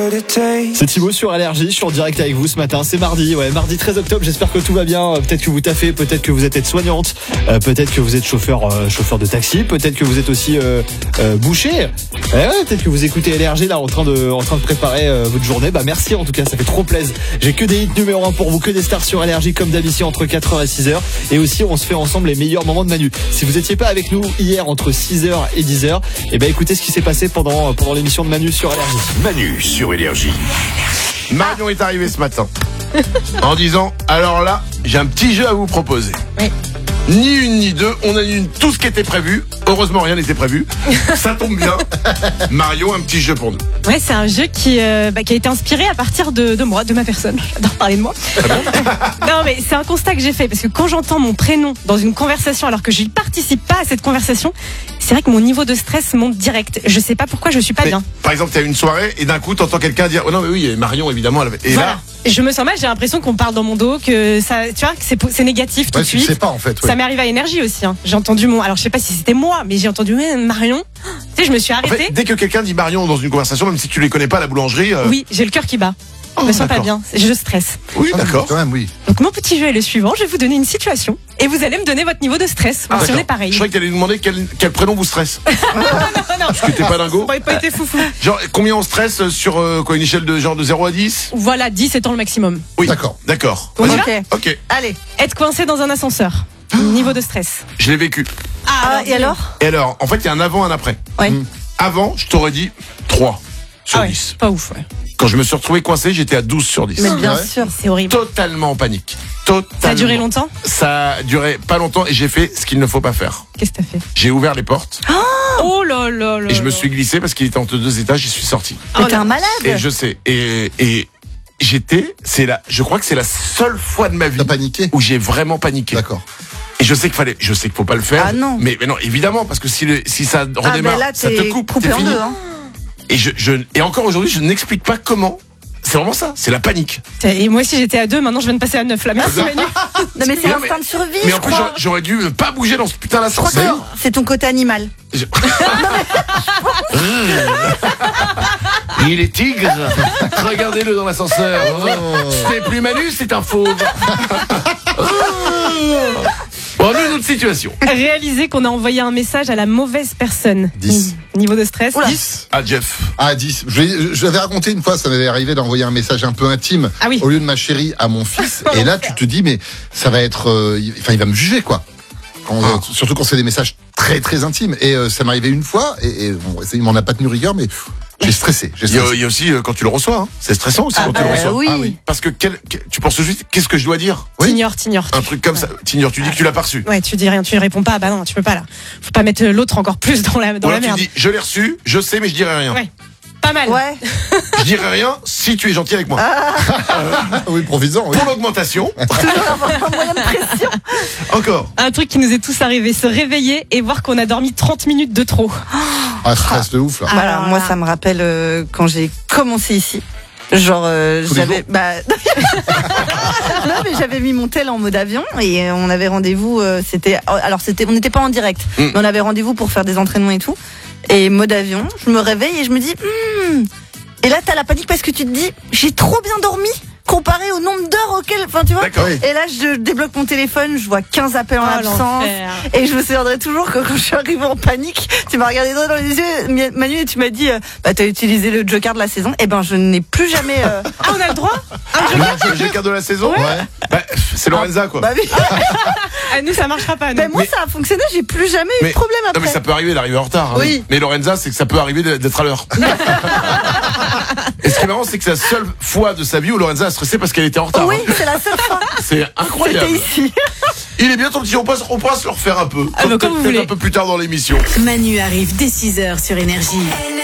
C'est Thibaut sur Allergie, je suis en direct avec vous ce matin, c'est mardi, mardi 13 octobre, j'espère que tout va bien, peut-être que vous taffez, peut-être que vous êtes aide-soignante, peut-être que vous êtes chauffeur de taxi, peut-être que vous êtes aussi boucher, peut-être que vous écoutez Allergie là en train de préparer votre journée, merci en tout cas, ça fait trop plaisir. J'ai que des hits numéro 1 pour vous, que des stars sur Allergie comme d'habitude entre 4h et 6h, et aussi on se fait ensemble les meilleurs moments de Manu. Si vous étiez pas avec nous hier entre 6h et 10h, écoutez ce qui s'est passé pendant l'émission de Manu sur Allergie. Manu sur Énergie. Marion est arrivée ce matin en disant, alors là, j'ai un petit jeu à vous proposer. Oui. Ni une ni deux, on annule tout ce qui était prévu. Heureusement, rien n'était prévu. Ça tombe bien. Marion, un petit jeu pour nous. Ouais, c'est un jeu qui a été inspiré à partir de moi, de ma personne. J'adore parler de moi. Non, mais c'est un constat que j'ai fait parce que quand j'entends mon prénom dans une conversation alors que je ne participe pas à cette conversation, c'est vrai que mon niveau de stress monte direct. Je sais pas pourquoi je suis pas bien. Par exemple, tu as une soirée et d'un coup, tu entends quelqu'un dire, oh non, mais oui, Marion, évidemment. Et voilà. là. Je me sens mal, j'ai l'impression qu'on parle dans mon dos, que ça, tu vois, que c'est négatif tout de suite. Tu sais pas en fait. Ouais. Ça m'est arrivé à Énergie aussi. J'ai entendu alors je sais pas si c'était moi, mais j'ai entendu Marion. Tu sais, je me suis arrêtée. En fait, dès que quelqu'un dit Marion dans une conversation, même si tu les connais pas à la boulangerie. Oui, j'ai le cœur qui bat. Je me sens pas bien, je stresse. Oui, d'accord. Quand même, oui. Donc mon petit jeu est le suivant, je vais vous donner une situation et vous allez me donner votre niveau de stress. Si on est pareil. Je croyais que tu allais nous demander quel prénom vous stresse. Non. Parce que t'es pas dingo. Ça aurait pas été foufou. Genre, combien on stresse sur une échelle de 0 à 10? Voilà, 10 étant le maximum. Oui, d'accord. On y va ? Ok. Allez, être coincé dans un ascenseur. Niveau de stress. Je l'ai vécu. Et alors ? Et alors, en fait, il y a un avant, un après. Ouais. Avant, je t'aurais dit 3 sur 10. Pas ouf, ouais. Quand je me suis retrouvé coincé, j'étais à 12 sur 10. Mais bien sûr, c'est horrible. Totalement en panique. Totalement. Ça a duré longtemps ? Ça a duré pas longtemps et j'ai fait ce qu'il ne faut pas faire. Qu'est-ce que t'as fait ? J'ai ouvert les portes. Oh là là là. Et je me suis glissé parce qu'il était entre 2 étages, j'y suis sorti. Mais t'es un malade. Et je sais. Et je crois que c'est la seule fois de ma vie T'as paniqué ? où j'ai vraiment paniqué. D'accord. Et je sais qu'il faut pas le faire. Ah non. Mais non, évidemment, parce que si ça redémarre, là, ça te coupe, coupé c'est en fini. deux. Hein. Et encore aujourd'hui, je n'explique pas comment. C'est vraiment ça, c'est la panique. Et moi aussi j'étais à 2, maintenant je viens de passer à 9 là. Merci Manu. Non mais c'est l'instinct de survie. Mais je en plus, crois. j'aurais dû pas bouger dans ce putain Je crois d'ascenseur. que c'est ton côté animal. Il est tigre. Regardez-le dans l'ascenseur. Ce n'est plus Manu, c'est un fauve. Bon, nous, une autre situation. Réaliser qu'on a envoyé un message à la mauvaise personne. 10. Niveau de stress. Oula. 10. Ah, Jeff. Ah, 10. Je l'avais raconté une fois, ça m'avait arrivé d'envoyer un message un peu intime au lieu de ma chérie à mon fils. Et là, tu te dis, mais ça va être. Il va me juger, quoi. Surtout quand c'est des messages très très intimes. Et ça m'est arrivé une fois, et bon, il m'en a pas tenu rigueur, mais j'ai stressé. Il y a aussi quand tu le reçois. Hein. C'est stressant aussi quand tu le reçois. Oui. Ah oui. Parce que tu penses juste, qu'est-ce que je dois dire? T'ignores. Un truc comme ça. T'ignores, tu dis que tu l'as pas reçu. Ouais, tu dis rien, tu réponds pas. Bah non, tu peux pas là. Faut pas mettre l'autre encore plus dans la Ou alors merde. tu dis, je l'ai reçu, je sais, mais je dirai rien. Ouais. Pas mal. Ouais. Je dirai rien si tu es gentil avec moi. Oui, profitant, oui. Pour l'augmentation. Toujours avoir un moyen de pression. Encore. Un truc qui nous est tous arrivé, se réveiller et voir qu'on a dormi 30 minutes de trop. Ah, stress de ouf, là. Voilà, moi ça me rappelle quand j'ai commencé ici. Genre j'avais non mais j'avais mis mon tel en mode avion et on avait rendez-vous on n'était pas en direct mais on avait rendez-vous pour faire des entraînements et tout et mode avion, je me réveille et je me dis et là t'as la panique parce que tu te dis j'ai trop bien dormi comparé au nombre d'heures auxquelles, enfin tu vois. D'accord. Et là je débloque mon téléphone, je vois 15 appels en absence l'enfer. et je me souviendrai toujours que quand je suis arrivée en panique, tu m'as regardé droit dans les yeux Manu et tu m'as dit t'as utilisé le joker de la saison. Et ben je n'ai plus jamais Ah, on a le droit? Le joker de la saison. Ouais. Bah, c'est Lorenza quoi. bah oui. Nous, ça marchera pas. Nous. Ben moi ça a fonctionné, j'ai plus jamais eu de problème après. Non mais ça peut arriver d'arriver en retard. Hein. Oui. Mais Lorenza, c'est que ça peut arriver d'être à l'heure. Et ce qui est marrant, c'est que c'est la seule fois de sa vie où Lorenza a stressé parce qu'elle était en retard. Oui, Hein. c'est la seule fois. C'est incroyable. C'était ici. Il est bien ton petit, on pourra se le refaire un peu. Ah, bah, comme vous Peut-être voulez. un peu plus tard dans l'émission. Manu arrive dès 6h sur Énergie.